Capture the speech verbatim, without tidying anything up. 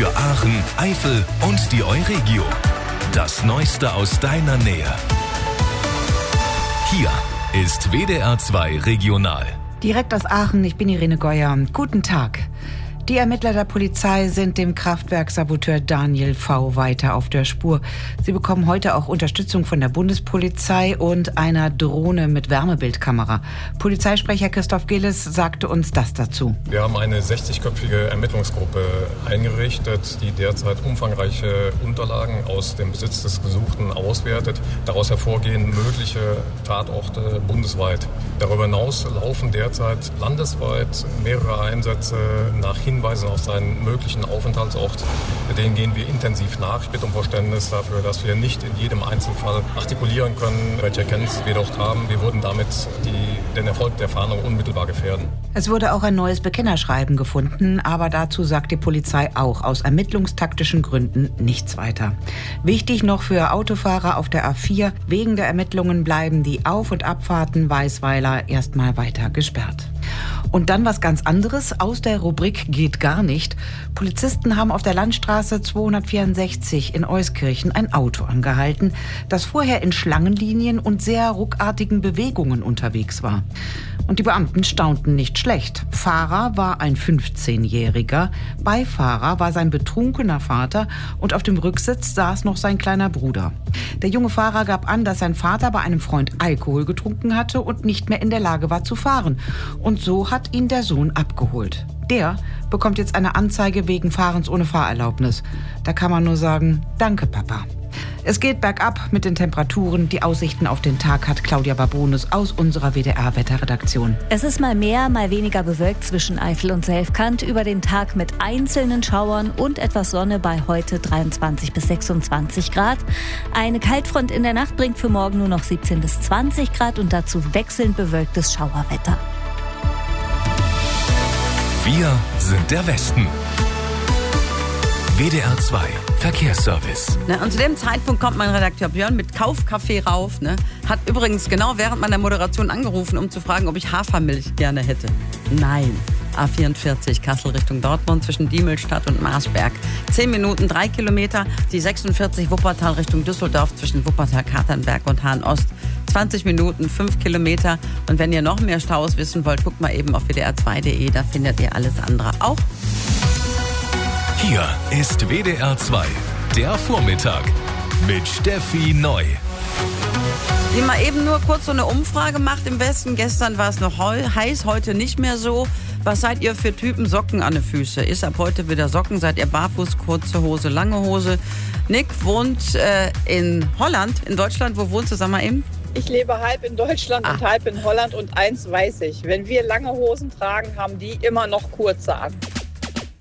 Für Aachen, Eifel und die Euregio. Das Neueste aus deiner Nähe. Hier ist W D R zwei Regional. Direkt aus Aachen, ich bin Irene Geuer. Guten Tag. Die Ermittler der Polizei sind dem Kraftwerksaboteur Daniel V. weiter auf der Spur. Sie bekommen heute auch Unterstützung von der Bundespolizei und einer Drohne mit Wärmebildkamera. Polizeisprecher Christoph Gilles sagte uns das dazu. Wir haben eine sechzigköpfige Ermittlungsgruppe eingerichtet, die derzeit umfangreiche Unterlagen aus dem Besitz des Gesuchten auswertet. Daraus hervorgehen mögliche Tatorte bundesweit. Darüber hinaus laufen derzeit landesweit mehrere Einsätze nach Hinweisen auf seinen möglichen Aufenthaltsort. Denen gehen wir intensiv nach. Ich bitte um Verständnis dafür, dass wir nicht in jedem Einzelfall artikulieren können, welche Erkenntnisse wir dort haben. Wir würden damit die, den Erfolg der Fahndung unmittelbar gefährden. Es wurde auch ein neues Bekennerschreiben gefunden, aber dazu sagt die Polizei auch aus ermittlungstaktischen Gründen nichts weiter. Wichtig noch für Autofahrer auf der A vier: wegen der Ermittlungen bleiben die Auf- und Abfahrten Weisweiler erstmal weiter gesperrt. Und dann was ganz anderes aus der Rubrik geht gar nicht. Polizisten haben auf der Landstraße zweihundertvierundsechzig in Euskirchen ein Auto angehalten, das vorher in Schlangenlinien und sehr ruckartigen Bewegungen unterwegs war. Und die Beamten staunten nicht schlecht. Fahrer war ein fünfzehnjähriger, Beifahrer war sein betrunkener Vater und auf dem Rücksitz saß noch sein kleiner Bruder. Der junge Fahrer gab an, dass sein Vater bei einem Freund Alkohol getrunken hatte und nicht mehr in der Lage war zu fahren. Und so hat ihn der Sohn abgeholt. Der bekommt jetzt eine Anzeige wegen Fahrens ohne Fahrerlaubnis. Da kann man nur sagen, danke Papa. Es geht bergab mit den Temperaturen. Die Aussichten auf den Tag hat Claudia Babonus aus unserer W D R-Wetterredaktion. Es ist mal mehr, mal weniger bewölkt zwischen Eifel und Selfkant. Über den Tag mit einzelnen Schauern und etwas Sonne bei heute dreiundzwanzig bis sechsundzwanzig Grad. Eine Kaltfront in der Nacht bringt für morgen nur noch siebzehn bis zwanzig Grad und dazu wechselnd bewölktes Schauerwetter. Wir sind der Westen. W D R zwei Verkehrsservice. Ne, und zu dem Zeitpunkt kommt mein Redakteur Björn mit Kaufkaffee rauf. Ne? Hat übrigens genau während meiner Moderation angerufen, um zu fragen, ob ich Hafermilch gerne hätte. Nein. A vierundvierzig Kassel Richtung Dortmund zwischen Diemelstadt und Marsberg. Zehn Minuten, drei Kilometer. Die sechsundvierzig Wuppertal Richtung Düsseldorf zwischen Wuppertal, Katernberg und Hahn-Ost. zwanzig Minuten, fünf Kilometer. Und wenn ihr noch mehr Staus wissen wollt, guckt mal eben auf W D R zwei punkt de. Da findet ihr alles andere auch. Hier ist W D R zwei, der Vormittag mit Steffi Neu. Die mal eben nur kurz so eine Umfrage macht im Westen. Gestern war es noch heiß, heute nicht mehr so. Was seid ihr für Typen Socken an den Füßen? Ist ab heute wieder Socken? Seid ihr barfuß, kurze Hose, lange Hose? Nick wohnt äh, in Holland, in Deutschland. Wo wohnst du, sag mal eben? Ich lebe halb in Deutschland ah. und halb in Holland und eins weiß ich. Wenn wir lange Hosen tragen, haben die immer noch kurze an.